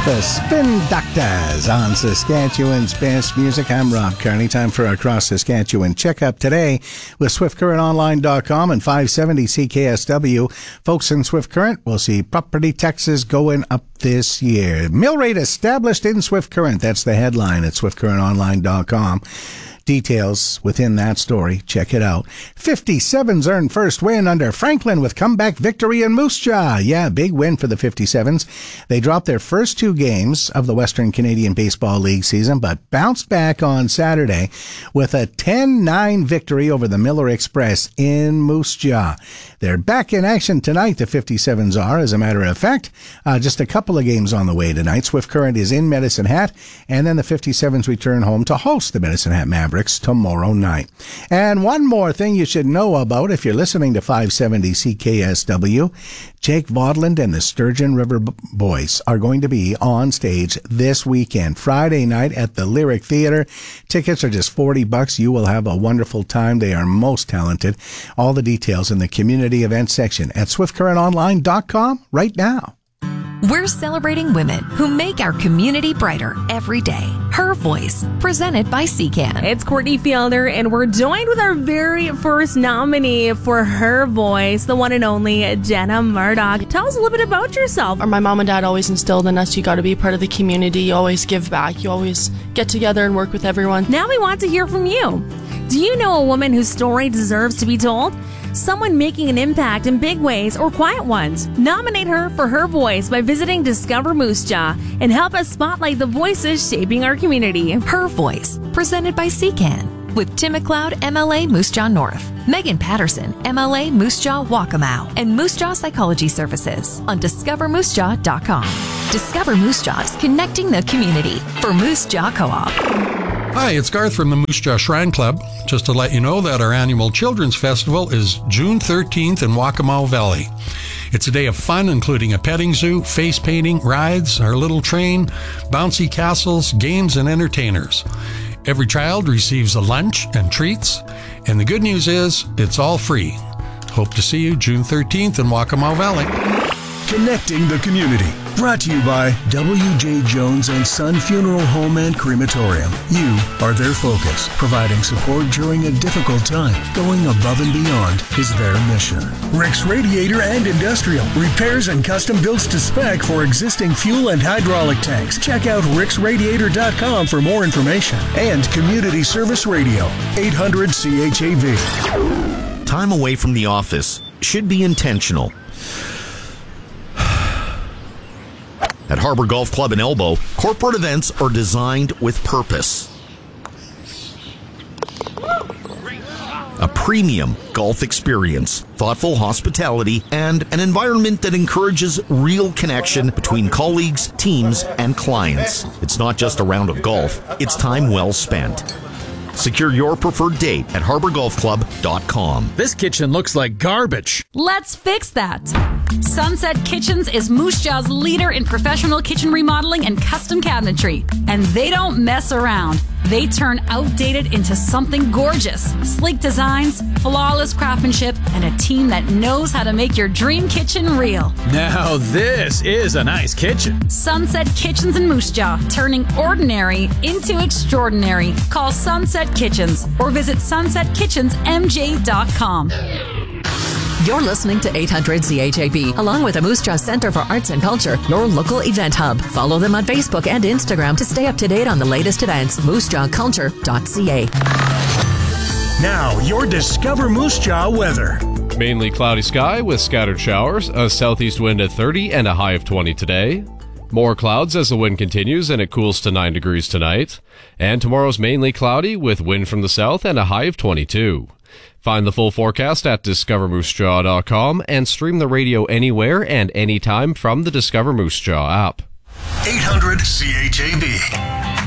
The Spin Doctors on Saskatchewan's Best Music. I'm Rob Kearney. Time for Across Saskatchewan checkup today with SwiftCurrentOnline.com and 570 CKSW. Folks in Swift Current will see property taxes going up this year. Mill rate established in Swift Current. That's the headline at SwiftCurrentOnline.com. Details within that story. Check it out. 57s earned first win under Franklin with comeback victory in Moose Jaw. Yeah, big win for the 57s. They dropped their first two games of the Western Canadian Baseball League season, but bounced back on Saturday with a 10-9 victory over the Miller Express in Moose Jaw. They're back in action tonight, the 57s are, as a matter of fact. Just a couple of games on the way tonight. Swift Current is in Medicine Hat, and then the 57s return home to host the Medicine Hat Mavericks tomorrow night. And one more thing you should know about if you're listening to 570 CKSW, Jake Vodland and the Sturgeon River Boys are going to be on stage this weekend, Friday night at the Lyric Theater. Tickets are just $40. You will have a wonderful time. They are most talented. All the details in the community events section at SwiftCurrentOnline.com right now. We're celebrating women who make our community brighter every day. Her Voice, presented by CCAN. It's Courtney Fielder, and we're joined with our very first nominee for Her Voice, the one and only Jenna Murdoch. Tell us a little bit about yourself. My mom and dad always instilled in us, you got to be part of the community. You always give back. You always get together and work with everyone. Now we want to hear from you. Do you know a woman whose story deserves to be told? Someone making an impact in big ways or quiet ones. Nominate her for Her Voice by visiting Discover Moose Jaw and help us spotlight the voices shaping our community. Her Voice, presented by CCAN. With Tim McLeod, MLA Moose Jaw North, Megan Patterson, MLA Moose Jaw Waccamaw, and Moose Jaw Psychology Services on DiscoverMooseJaw.com. Discover Moose Jaws, connecting the community for Moose Jaw Co-op. Hi, it's Garth from the Moose Jaw Shrine Club. Just to let you know that our annual Children's Festival is June 13th in Waccamaw Valley. It's a day of fun, including a petting zoo, face painting, rides, our little train, bouncy castles, games, and entertainers. Every child receives a lunch and treats, and the good news is it's all free. Hope to see you June 13th in Waccamaw Valley. Connecting the community. Brought to you by W.J. Jones and Son Funeral Home and Crematorium. You are their focus. Providing support during a difficult time. Going above and beyond is their mission. Rick's Radiator and Industrial. Repairs and custom builds to spec for existing fuel and hydraulic tanks. Check out ricksradiator.com for more information. And Community Service Radio. 800 CHAV. Time away from the office should be intentional. At Harbor Golf Club in Elbow, corporate events are designed with purpose. A premium golf experience, thoughtful hospitality, and an environment that encourages real connection between colleagues, teams, and clients. It's not just a round of golf, it's time well spent. Secure your preferred date at harborgolfclub.com. This kitchen looks like garbage. Let's fix that. Sunset Kitchens is Moose Jaw's leader in professional kitchen remodeling and custom cabinetry. And they don't mess around. They turn outdated into something gorgeous. Sleek designs, flawless craftsmanship, and a team that knows how to make your dream kitchen real. Now this is a nice kitchen. Sunset Kitchens in Moose Jaw, turning ordinary into extraordinary. Call Sunset Kitchens or visit sunsetkitchensmj.com. You're listening to 800 CHAB, along with the Moose Jaw Center for Arts and Culture, your local event hub. Follow them on Facebook and Instagram to stay up to date on the latest events. moosejawculture.ca. Now, your Discover Moose Jaw weather. Mainly cloudy sky with scattered showers, a southeast wind at 30 and a high of 20 today. More clouds as the wind continues and it cools to 9 degrees tonight. And tomorrow's mainly cloudy with wind from the south and a high of 22. Find the full forecast at DiscoverMooseJaw.com and stream the radio anywhere and anytime from the Discover Moose Jaw app. 800 CHAB.